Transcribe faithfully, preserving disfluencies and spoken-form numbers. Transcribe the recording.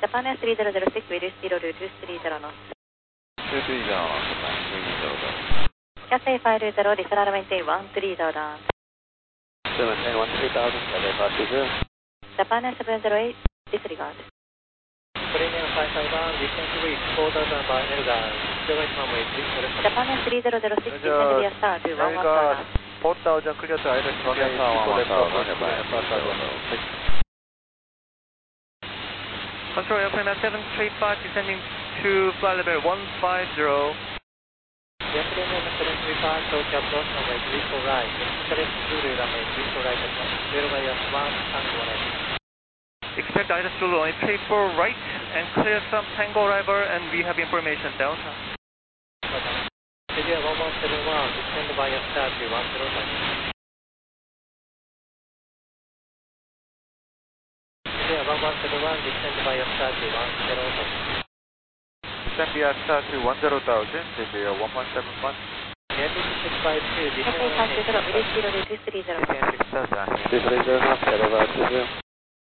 Japan Air three zero zero six, will zero two three zero knots. two three zero knots, Japan three zero zero. Cathay five zero, descend maintain one three zero down. Maintain one three thousand, Cathay five two zero. Japan Air seven zero eight, disregard. Premium five five one, descend to reach four thousand by Elgar, zero eight one way, Japan Air three zero zero six, descend via star to one one Elgar down. four thousand, clear to Iris from Clear to one thousand, Japan five five one. Control airplane at seven three five, descending to flight level one five zero. Yes, Premium seven three five, Tokyo approach runway three four right, select Zulu runway three four right, zero by one Tango right. Expect Iris Zulu on three four right and clear some Tango arrival, and we have information Delta. India one one seven one, descend via star to one zero five. India one one seven one, descend via star to one zero five. Descend via star to one zero thousand, India one one seven one. Airbus six five two, Cathay descend five zero, will zero two three zero. six thousand. two three zero knots, Cathay five two zero.